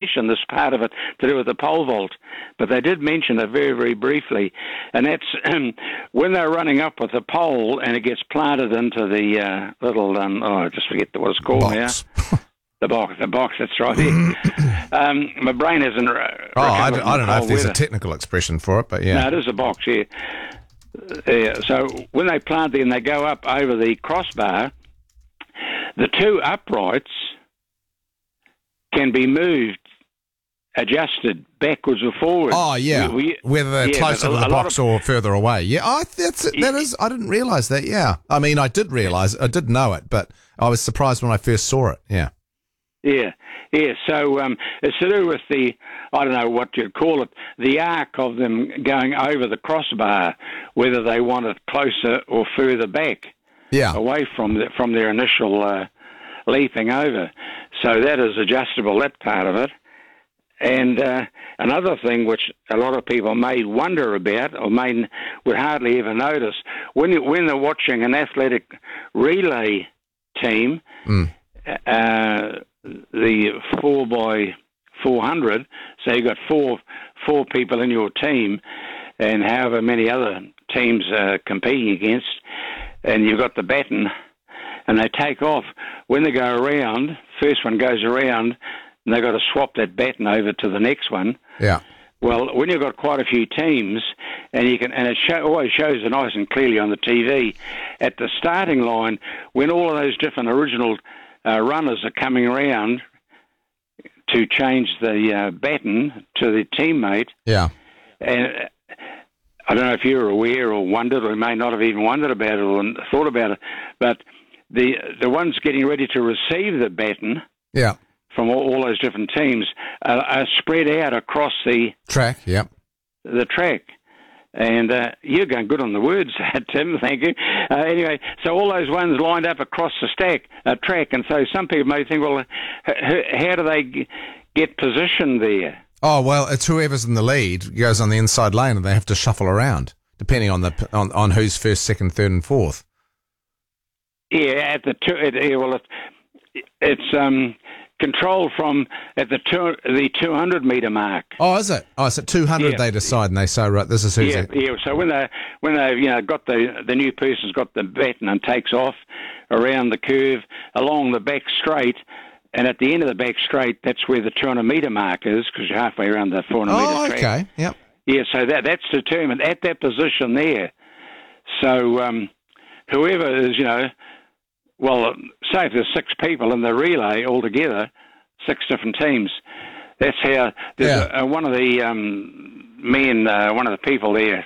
mention this part of it to do with the pole vault, but they did mention it very, very briefly, and that's when they're running up with the pole and it gets planted into the little, I just forget what it's called box. now. The box, that's right. My brain isn't... I don't know if there's a technical expression for it, but yeah. No, it is a box, yeah. So when they plant it and they go up over the crossbar, the two uprights can be moved, adjusted backwards or forwards. Oh, yeah. Whether they're closer to the box or further away. Yeah, that is. I didn't realise that, yeah. I mean, I did know it, but I was surprised when I first saw it, yeah. Yeah. So it's to do with the, I don't know what you'd call it, the arc of them going over the crossbar, whether they want it closer or further back, away from their initial leaping over. So that is adjustable, that part of it. And another thing which a lot of people may wonder about or would hardly ever notice, when they're watching an athletic relay team, the 4x400, so you've got four people in your team and however many other teams are competing against, and you've got the baton, and they take off. When they go around, first one goes around, and they've got to swap that baton over to the next one. Yeah. Well, when you've got quite a few teams, and it always shows it nice and clearly on the TV, at the starting line, when all of those different original runners are coming around to change the baton to the teammate. Yeah. And I don't know if you're aware or wondered, or may not have even wondered about it or thought about it, but the ones getting ready to receive the baton from all those different teams are spread out across the track. Yeah. The track. And you're going good on the words, Tim, thank you. Anyway, so all those ones lined up across the track, and so some people may think, well, how do they get positioned there? Oh, well, it's whoever's in the lead goes on the inside lane, and they have to shuffle around, depending on on who's first, second, third, and fourth. Yeah, it's controlled from at the 200 metre mark. Oh, is it? Oh, so 200 they decide, and they say, right, this is who's it. Yeah. So when they got the new person's got the baton and takes off around the curve along the back straight, and at the end of the back straight, that's where the 200 metre mark is, because you're halfway around the 400 metre track. Oh, okay. Yep. Yeah, so that's determined at that position there. So whoever is, well, say if there's 6 people in the relay altogether, 6 different teams, that's how there's one of the men, one of the people there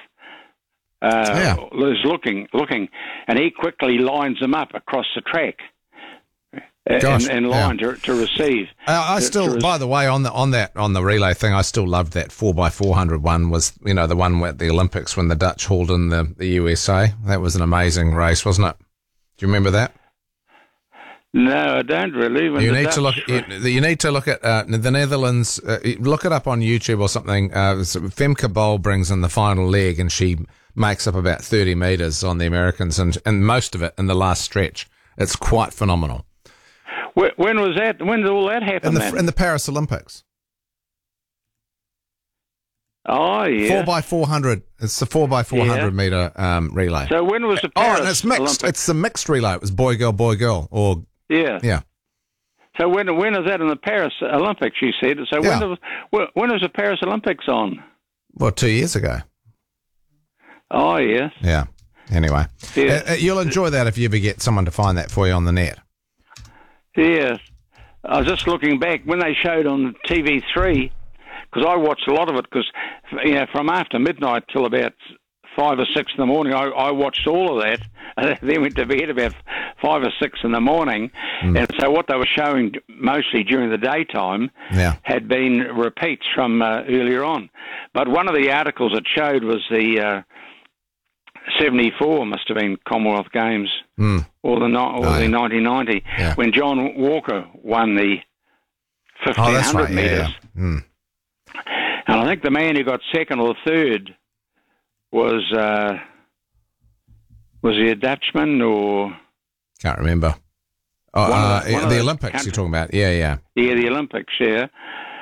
is looking, and he quickly lines them up across the track in line to receive. By the way, on the relay thing, I still loved that 4x400 one. Was the one at the Olympics when the Dutch hauled in the USA. That was an amazing race, wasn't it? Do you remember that? No, I don't really. You need to look at the Netherlands. Look it up on YouTube or something. Femke Bol brings in the final leg, and she makes up about 30 metres on the Americans, and most of it in the last stretch. It's quite phenomenal. When was that? When did all that happen? In the Paris Olympics. Oh, yeah. 4x400. It's the 4x400 metre relay. So when was the Paris and it's mixed. Olympics? It's the mixed relay. It was boy, girl, or... Yeah. So when is that in the Paris Olympics, you said? So when was the Paris Olympics on? Well, 2 years ago. Oh, yes. Yeah. Anyway. Yeah. You'll enjoy that if you ever get someone to find that for you on the net. Yes. I was just looking back when they showed on TV3, because I watched a lot of it, because from after midnight till about 5 or 6 in the morning, I watched all of that, and then went to bed about 5 or 6 in the morning. And so what they were showing mostly during the daytime had been repeats from earlier on. But one of the articles it showed was the 74 must have been Commonwealth Games, or the 1990, when John Walker won the 1500 metres. Yeah. And I think the man who got second or third was he a Dutchman or... Can't remember. The Olympics you're talking about. Yeah. Yeah, the Olympics, yeah.